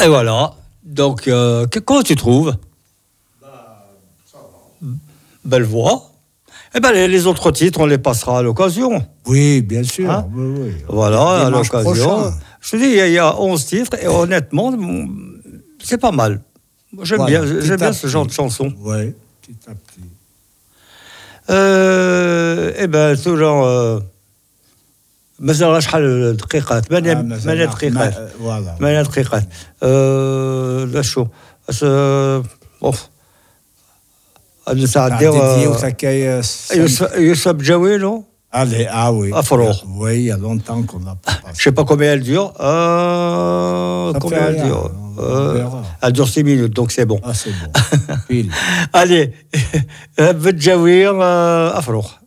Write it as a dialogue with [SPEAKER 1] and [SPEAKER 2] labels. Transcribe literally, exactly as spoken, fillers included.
[SPEAKER 1] Et voilà. Donc, euh, que- comment tu trouves? Belle voix. Eh ben, les, les autres titres, on les passera à l'occasion.
[SPEAKER 2] Oui, bien sûr.
[SPEAKER 1] Hein
[SPEAKER 2] oui, oui.
[SPEAKER 1] Voilà, à
[SPEAKER 2] Dimanche
[SPEAKER 1] l'occasion.
[SPEAKER 2] prochain.
[SPEAKER 1] Je te dis, il y, a- il y a onze titres et honnêtement, mm, c'est pas mal. J'aime
[SPEAKER 2] Voilà,
[SPEAKER 1] bien,
[SPEAKER 2] petit
[SPEAKER 1] j'aime
[SPEAKER 2] à
[SPEAKER 1] bien ce
[SPEAKER 2] petit.
[SPEAKER 1] genre de chanson.
[SPEAKER 2] Oui, petit à petit.
[SPEAKER 1] Euh, eh ben, toujours. euh, مازال شحال دقيقات ثمانية
[SPEAKER 2] آه، مازال
[SPEAKER 1] ثمانية
[SPEAKER 2] نعرف.
[SPEAKER 1] دقيقات
[SPEAKER 2] ما- فوالا.
[SPEAKER 1] ثمانية دقيقات أه لا شو أس أوف نتعديو
[SPEAKER 2] Dédié au Sakai.
[SPEAKER 1] يوسف يوسف جويلو
[SPEAKER 2] Allez, ah oui.
[SPEAKER 1] Afro.
[SPEAKER 2] Oui, il y a longtemps qu'on n'a pas
[SPEAKER 1] je
[SPEAKER 2] passé.
[SPEAKER 1] sais pas combien elle dure euh,
[SPEAKER 2] Ça
[SPEAKER 1] combien
[SPEAKER 2] fait
[SPEAKER 1] elle
[SPEAKER 2] rien,
[SPEAKER 1] dure
[SPEAKER 2] on
[SPEAKER 1] Euh,
[SPEAKER 2] verra.
[SPEAKER 1] elle dure six minutes donc c'est bon
[SPEAKER 2] Ah, c'est bon. Pile.
[SPEAKER 1] allez بتجاوير أفروخ